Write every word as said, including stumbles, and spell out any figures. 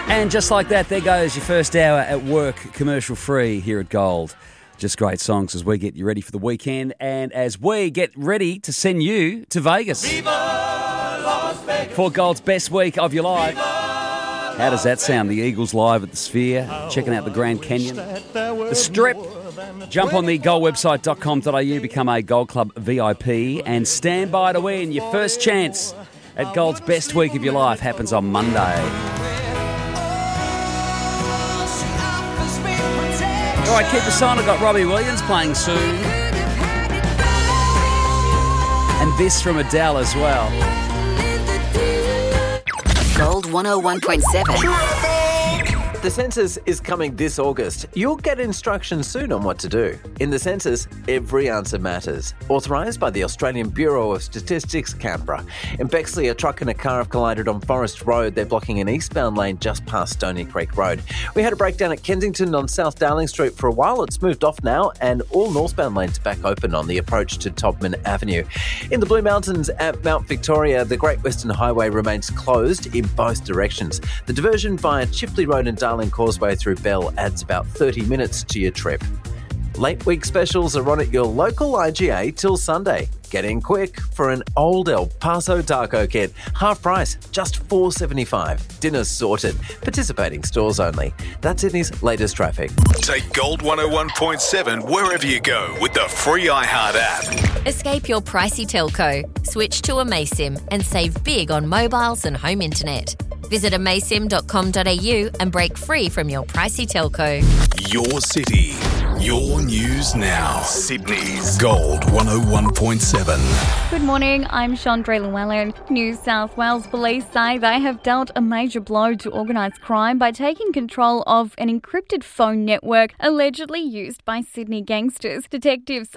And just like that, there goes your first hour at work, commercial free here at Gold. Just great songs as we get you ready for the weekend and as we get ready to send you to Vegas. Viva Las Vegas. For Gold's best week of your life. How does that sound? The Eagles live at the Sphere, checking out the Grand Canyon, the Strip. Jump on the gold website dot com dot a u, become a Gold Club V I P and stand by to win. Your first chance at Gold's best week of your life happens on Monday. All right, keep us on. I've got Robbie Williams playing soon. And this from Adele as well. Gold one oh one point seven. The census is coming this August. You'll get instructions soon on what to do. In the census, every answer matters. Authorised by the Australian Bureau of Statistics, Canberra. In Bexley, a truck and a car have collided on Forest Road. They're blocking an eastbound lane just past Stony Creek Road. We had a breakdown at Kensington on South Darling Street for a while. It's moved off now, and all northbound lanes are back open on the approach to Todman Avenue. In the Blue Mountains at Mount Victoria, the Great Western Highway remains closed in both directions. The diversion via Chipley Road and Darling Causeway through Bell adds about thirty minutes to your trip. Late week specials are on at your local I G A till Sunday. Get in quick for an old El Paso taco kit. Half price, just four dollars seventy-five. Dinner's sorted. Participating stores only. That's Sydney's latest traffic. Take Gold one oh one point seven wherever you go with the free iHeart app. Escape your pricey telco. Switch to Amaysim and save big on mobiles and home internet. Visit amaysim dot com dot a u and break free from your pricey telco. Your city, your news now. Sydney's Gold one oh one point seven. Good morning, I'm Chandra Llewellyn. New South Wales Police say they have dealt a major blow to organised crime by taking control of an encrypted phone network allegedly used by Sydney gangsters. Detectives